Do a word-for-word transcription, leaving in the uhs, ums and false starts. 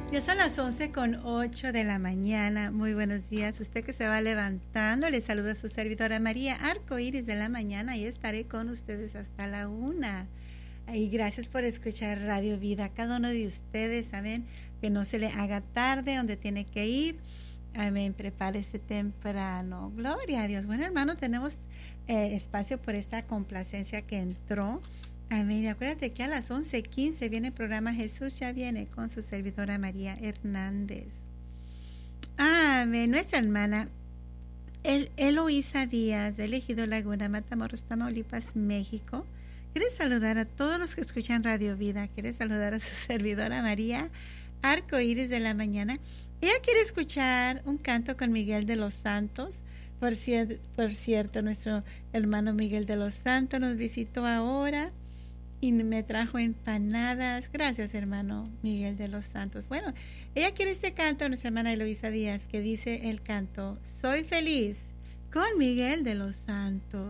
Ya son las once con ocho de la mañana. Muy buenos días. Usted que se va levantando, le saluda a su servidora María Arco Iris de la mañana y estaré con ustedes hasta la una. Y gracias por escuchar Radio Vida. Cada uno de ustedes, amén, que no se le haga tarde donde tiene que ir. Amén, prepárese temprano. Gloria a Dios. Bueno, hermano, tenemos eh, espacio por esta complacencia que entró. Amén. Y acuérdate que a las once quince viene el programa Jesús ya viene con su servidora María Hernández. Amén. Nuestra hermana El Eloísa Díaz, de Elegido Laguna, Matamoros, Tamaulipas, México. Quiere saludar a todos los que escuchan Radio Vida. Quiere saludar a su servidora María Arco Iris de la mañana. Ella quiere escuchar un canto con Miguel de los Santos. Por, cier- por cierto, nuestro hermano Miguel de los Santos nos visitó ahora y me trajo empanadas. Gracias, hermano Miguel de los Santos. Bueno, ella quiere este canto, nuestra hermana Eloísa Díaz, que dice el canto: Soy feliz con Miguel de los Santos.